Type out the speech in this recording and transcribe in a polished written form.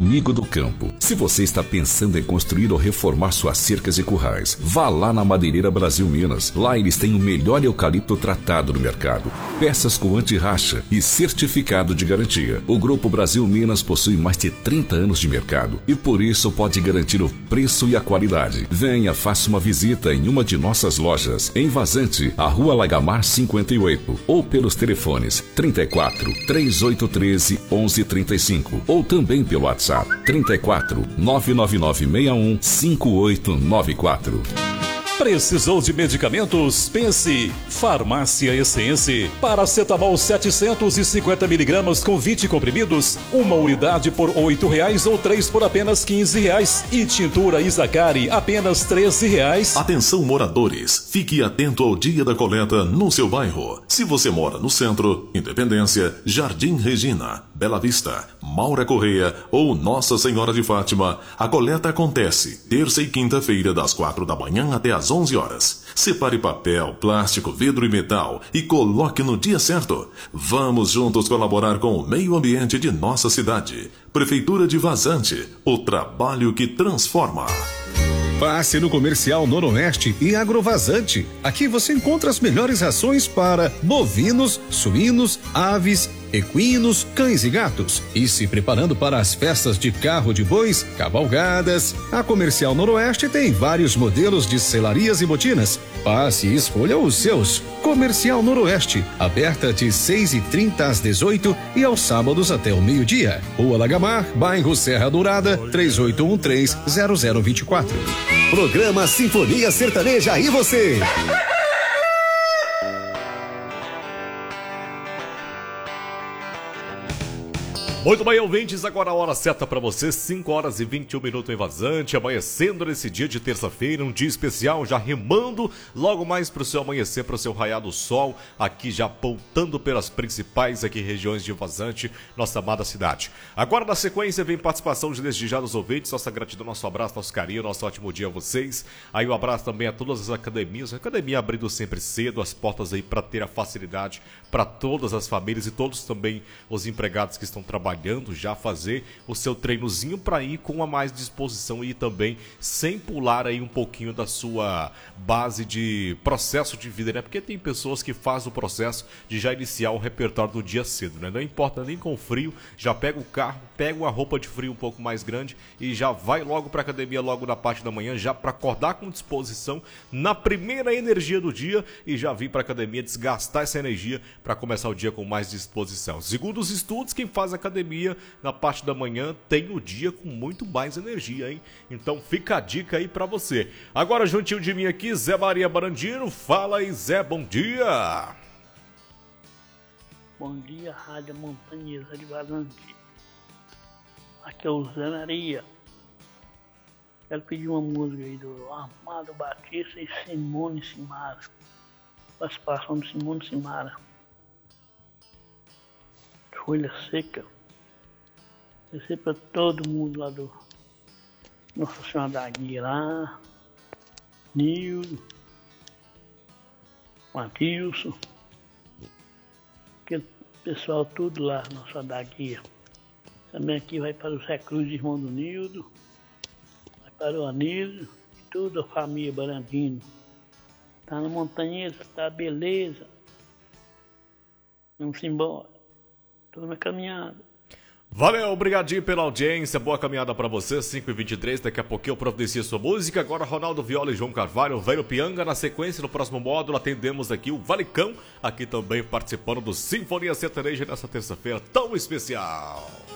amigo do campo. Se você está pensando em construir ou reformar suas cercas e currais, vá lá na Madeireira Brasil Minas. Lá eles têm o melhor eucalipto tratado no mercado. Peças com anti-racha e certificado de garantia. O Grupo Brasil Minas possui mais de 30 anos de mercado e por isso pode garantir o preço e a qualidade. Venha, faça uma visita em uma de nossas lojas. Em Vazante, a Rua Lagamar 58 ou pelos telefones 34 3813 1135 ou também pelo WhatsApp 34 99961 5894. Precisou de medicamentos? Pense Farmácia Essência. Paracetamol 750mg com 20 comprimidos, uma unidade por R$8 ou 3 por apenas R$15. E tintura Isacari, apenas R$13. Atenção moradores, fique atento ao dia da coleta no seu bairro. Se você mora no Centro, Independência, Jardim Regina, Bela Vista, Maura Correia ou Nossa Senhora de Fátima, a coleta acontece terça e quinta-feira das 4 da manhã até às 11 horas. Separe papel, plástico, vidro e metal e coloque no dia certo. Vamos juntos colaborar com o meio ambiente de nossa cidade. Prefeitura de Vazante, o trabalho que transforma. Passe no Comercial Noroeste e Agrovazante. Aqui você encontra as melhores rações para bovinos, suínos, aves, equinos, cães e gatos. E se preparando para as festas de carro de bois, cavalgadas, a Comercial Noroeste tem vários modelos de selarias e botinas. Passe e escolha os seus. Comercial Noroeste, aberta de 6h30 às 18 e aos sábados até o meio-dia. Rua Lagamar, bairro Serra Dourada, 3813-0024. Programa Sinfonia Sertaneja e você. Muito bem, ouvintes, agora a hora certa para você, 5h21 em Vazante, amanhecendo nesse dia de terça-feira, um dia especial, já remando logo mais para o seu amanhecer, para o seu raiar do sol, aqui já apontando pelas principais aqui regiões de Vazante, nossa amada cidade. Agora na sequência vem participação de desde já dos ouvintes, nossa gratidão, nosso abraço, nosso carinho, nosso ótimo dia a vocês. Aí um abraço também a todas as academias, a academia abrindo sempre cedo, as portas aí para ter a facilidade para todas as famílias e todos também os empregados que estão trabalhando já fazer o seu treinozinho para ir com a mais disposição e também sem pular aí um pouquinho da sua base de processo de vida, né? Porque tem pessoas que fazem o processo de já iniciar o repertório do dia cedo, né? Não importa nem com frio, já pega o carro, pega uma roupa de frio um pouco mais grande e já vai logo para academia logo na parte da manhã, já para acordar com disposição na primeira energia do dia e já vir para academia desgastar essa energia para começar o dia com mais disposição. Segundo os estudos, quem faz academia na parte da manhã tem o dia com muito mais energia, hein? Então fica a dica aí pra você. Agora juntinho de mim aqui, Zé Maria Barandino. Fala aí, Zé, bom dia! Bom dia, Rádio Montanhesa de Vazante. Aqui é o Zé Maria. Quero pedir uma música aí do Amado Batista e Simone Simara. Participação de Simone Simara. Folha Seca. Eu sei para todo mundo lá do Nossa Senhora da Guia lá, Nildo, Matilson, aquele pessoal tudo lá, Nossa Senhora da Guia. Também aqui vai para o Zé Cruz, irmão do Nildo, vai para o Anísio e toda a família Barandino. Tá na montanha, tá beleza. Vamos embora. Tô na caminhada. Valeu, obrigadinho pela audiência, boa caminhada pra você, 5h23, daqui a pouquinho eu providencio sua música. Agora Ronaldo Viola e João Carvalho, Velho Pianga. Na sequência, no próximo módulo, atendemos aqui o Valicão, aqui também participando do Sinfonia Sertaneja nessa terça-feira tão especial.